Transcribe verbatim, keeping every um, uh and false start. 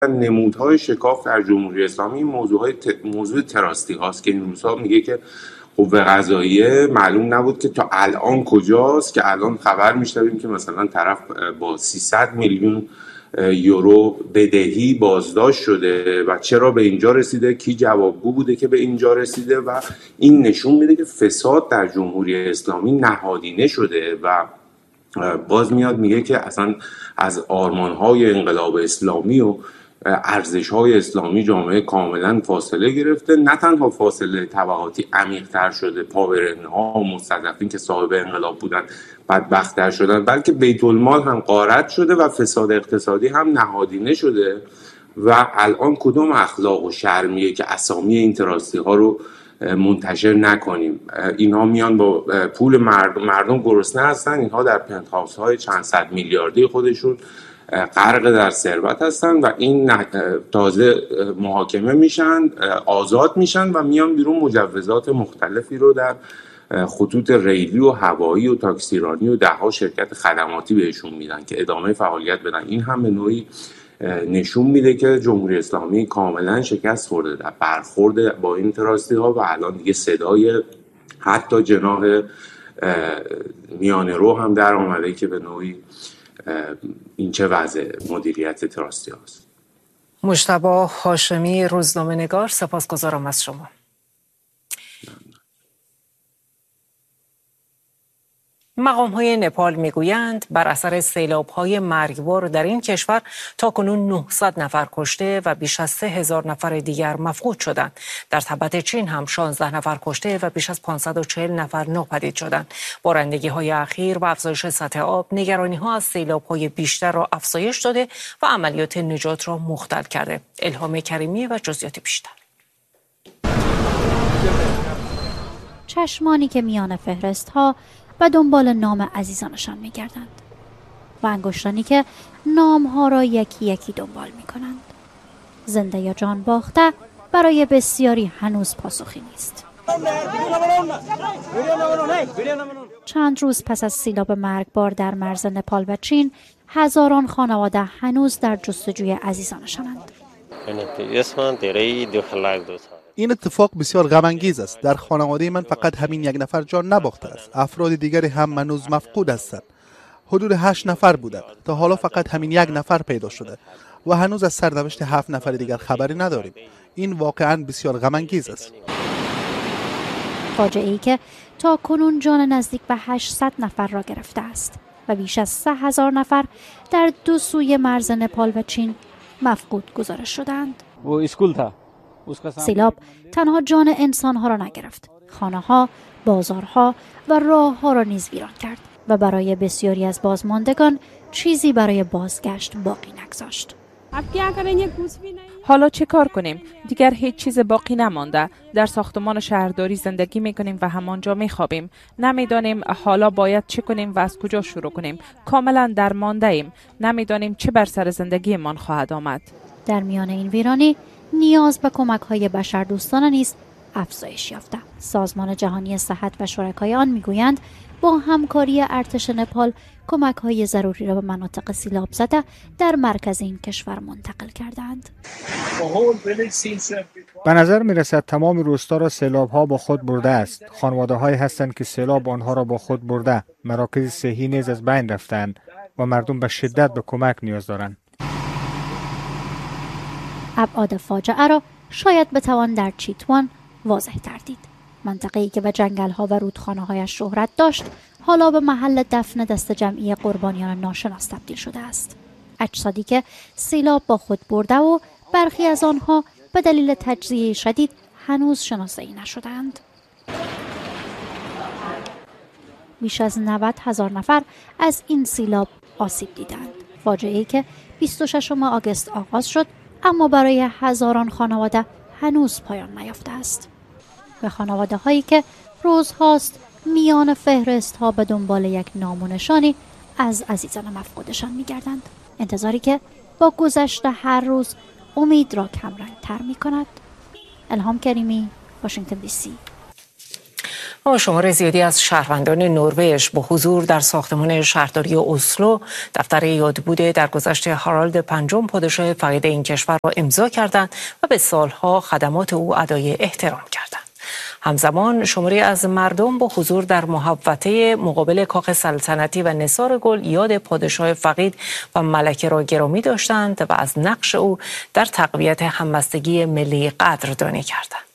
نمودهای شکاف در جمهوری اسلامی موضوع ت... موضوع تراستی هاست که این روزها میگه که قوه قضاییه معلوم نبود که تا الان کجاست، که الان خبر میشنویم که مثلا طرف با سیصد میلیون یورو بدهی بازداشت شده و چرا به اینجا رسیده، کی جوابگو بوده که به اینجا رسیده. و این نشون میده که فساد در جمهوری اسلامی نهادینه شده و باز میاد میگه که اصلا از آرمانهای انقلاب اسلامی و ارزش‌های اسلامی جامعه کاملا فاصله گرفته. نه تنها فاصله طبقاتی عمیق‌تر شده، پابرهنه‌ها و مستضعفین که صاحب انقلاب بودن بدبخت‌تر شدن، بلکه بیت المال هم غارت شده و فساد اقتصادی هم نهادینه شده. و الان کدوم اخلاق و شرمیه که اسامی این تراستی‌ها رو منتشر نکنیم؟ اینها میان با پول مردم مردم گرسنه هستن، اینها در پنت‌هاوس‌های چند صد میلیاردی خودشون غرق در ثروت هستن و این تازه محاکمه میشن، آزاد میشن و میان بیرون مجوزات مختلفی رو در خطوط ریلی و هوایی و تاکسیرانی و دهها شرکت خدماتی بهشون میدن که ادامه فعالیت بدن. این هم به نوعی نشون میده که جمهوری اسلامی کاملا شکست خورده در برخورد با این تراستی ها و الان دیگه صدای حتی جناح میانه رو هم در آمده که به نوعی این چه وضع مدیریت تراستی هاست. مجتبی هاشمی، روزنامه نگار، سپاسگزارم از شما. مقام‌های نپال میگویند بر اثر سیلاب‌های مرگبار در این کشور تاکنون نهصد نفر کشته و بیش از سه هزار نفر دیگر مفقود شدند. در تبت چین هم شانزده نفر کشته و بیش از پانصد و چهل نفر ناپدید شدند. بارندگی‌های اخیر و افزایش سطح آب نگرانی‌ها از سیلاب‌های بیشتر را افزایش داده و عملیات نجات را مختل کرده. الهام کریمی و جزئیات بیشتر. چشمانی که میان فهرست‌ها و دنبال نام عزیزانشان می‌گردند و انگشتانی که نام‌ها را یکی یکی دنبال می‌کنند. زنده یا جان باخته برای بسیاری هنوز پاسخی نیست. چند روز پس از سیلاب مرگبار در مرز نپال و چین، هزاران خانواده هنوز در جستجوی عزیزانشانند. این اتفاق بسیار غم انگیز است. در خانواده من فقط همین یک نفر جان نباخته است. افراد دیگری هم هنوز مفقود هستند. حدود هشت نفر بودند. تا حالا فقط همین یک نفر پیدا شده و هنوز از سرنوشت هفت نفر دیگر خبری نداریم. این واقعا بسیار غم انگیز است. فاجعه‌ای که تا کنون جان نزدیک به هشتصد نفر را گرفته است و بیش از سه هزار نفر در دو سوی مرز نپال و چین مفقود گزارش شدند. سیلاب تنها جان انسانها را نگرفت، خانه‌ها، بازارها و راه‌ها را نیز ویران کرد و برای بسیاری از بازماندگان چیزی برای بازگشت باقی نگذاشت. حالا چه کار کنیم؟ دیگر هیچ چیز باقی نمانده. در ساختمان شهرداری زندگی میکنیم و همانجا میخوابیم. نمیدانیم حالا باید چه کنیم و از کجا شروع کنیم. کاملا درمانده ایم. نمیدانیم چه بر سر زندگیمان خواهد آمد. در میان این ویرانی نیاز به کمک‌های بشردوستانه نیز افزایش یافته. سازمان جهانی صحت و شرکای آن میگویند با همکاری ارتش نپال کمک‌های ضروری را به مناطق سیلاب زده در مرکز این کشور منتقل کردند. به نظر می‌رسد تمام روستا را سیلاب‌ها با خود برده است. خانواده‌هایی هستند که سیلاب آنها را با خود برده. مراکز صحی نیز از بین رفتند و مردم به شدت به کمک نیاز دارند. ابعاد فاجعه را شاید بتوان در چیتوان واضح تر دید. منطقه‌ای که به جنگل‌ها و رودخانه‌هایش شهرت داشت، حالا به محل دفن دست جمعی قربانیان ناشناس تبدیل شده است. اجسادی که سیلاب با خود برده و برخی از آنها به دلیل تجزیه شدید هنوز شناسایی نشدند. بیش از نود هزار نفر از این سیلاب آسیب دیدند. فاجعه‌ای که بیست و ششم آگوست آغاز شد، اما برای هزاران خانواده هنوز پایان نیافته است. به خانواده هایی که روز هاست میان فهرست ها به دنبال یک نام و نشانی از عزیزان مفقودشان میگردند. انتظاری که با گذشت هر روز امید را کمرنگ تر می کند. الهام کریمی، واشنگتن دی سی. و شمار زیادی از شهروندان نروژ با حضور در ساختمان شهرداری اسلو دفتر یادبود درگذشت هارالد پنجم پادشاه فقید این کشور را امضا کردند و به سالها خدمات او ادای احترام کردند. همزمان شماری از مردم با حضور در محوطه مقابل کاخ سلطنتی و نثار گل یاد پادشاه فقید و ملکه را گرامی داشتند و از نقش او در تقویت همبستگی ملی قدردانی کردند.